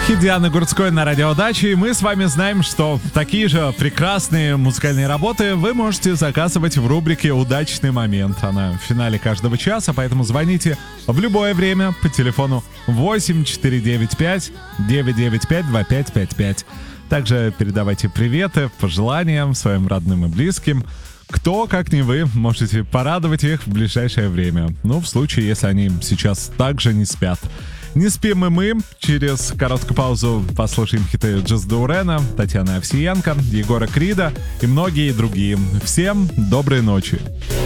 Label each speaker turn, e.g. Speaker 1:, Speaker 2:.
Speaker 1: Хит Дианы Гурцкой на Радио Дача, и мы с вами знаем, что такие же прекрасные музыкальные работы вы можете заказывать в рубрике «Удачный момент». Она в финале каждого часа, поэтому звоните в любое время по телефону 8495 995 2555. Также передавайте приветы, пожелания своим родным и близким. Кто, как не вы, можете порадовать их в ближайшее время. Ну, в случае, если они сейчас также не спят. Не спим и мы. Через короткую паузу послушаем хиты Джаз Даурена, Татьяны Овсиенко, Егора Крида и многие другие. Всем доброй ночи.